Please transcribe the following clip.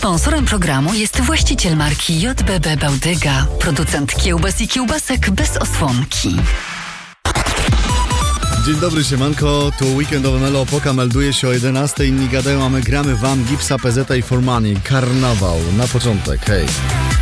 Sponsorem programu jest właściciel marki JBB Bałdyga, producent kiełbas i kiełbasek bez osłonki. Dzień dobry, siemanko, tu weekendowe Melo Opoka, melduje się o 11:00, inni gadają, a my gramy wam Gipsa, PZ i For Money, Karnawał, na początek, hej.